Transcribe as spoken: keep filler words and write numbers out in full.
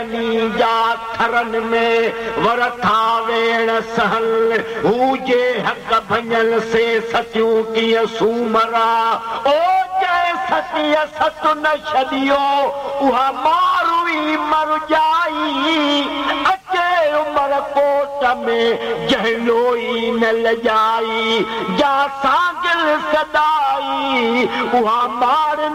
जा थरन में वरथा वेण सहल हुजे हक भञल से सतियूं कीअं सूमरा ओ जंहिं सतीअ सत न छॾियो उहा मारुई मर जाई अचे उमर कोट में जंहिं लोई न लॼाई जा सागिल सदाई उहा मार